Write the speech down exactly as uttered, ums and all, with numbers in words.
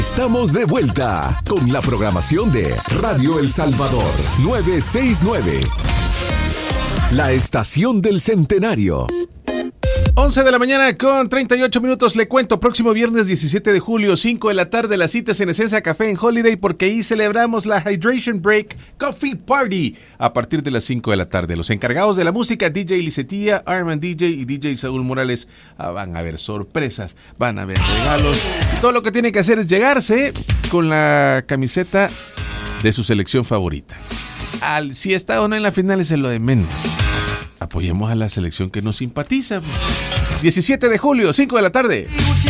Estamos de vuelta con la programación de Radio El Salvador novecientos sesenta y nueve. La estación del centenario. once de la mañana con treinta y ocho minutos. Le cuento, próximo viernes diecisiete de julio, cinco de la tarde, las citas en Esencia Café en Holiday, porque ahí celebramos la Hydration Break Coffee Party a partir de las cinco de la tarde. Los encargados de la música, D J Licetia, Arman D J y D J Saúl Morales, ah, van a haber sorpresas, van a haber regalos. Y todo lo que tiene que hacer es llegarse con la camiseta de su selección favorita. Al, si está o no en la final es lo de menos. Apoyemos a la selección que nos simpatiza. diecisiete de julio, cinco de la tarde.